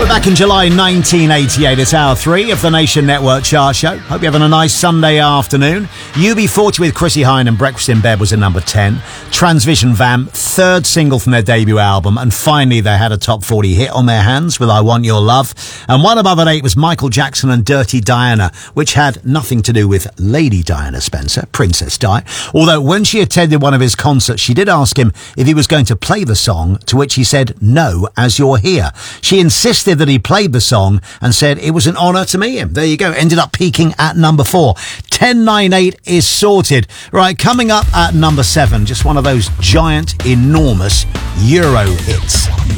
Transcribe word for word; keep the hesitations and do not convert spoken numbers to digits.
Back in July nineteen eighty-eight, it's hour three of the Nation Network chart show. Hope you're having a nice Sunday afternoon. U B forty with Chrissie Hynde and Breakfast in Bed was at number ten. Transvision Vamp, third single from their debut album. And finally, they had a top forty hit on their hands with I Want Your Love. And one above at eight was Michael Jackson and Dirty Diana, which had nothing to do with Lady Diana Spencer, Princess Di. Although when she attended one of his concerts, she did ask him if he was going to play the song, to which he said, "No, as you're here." She insisted that he played the song and said it was an honour to meet him. There you go. Ended up peaking at number four. ten nine eight is sorted. Right, coming up at number seven, just one of those giant, enormous Euro hits.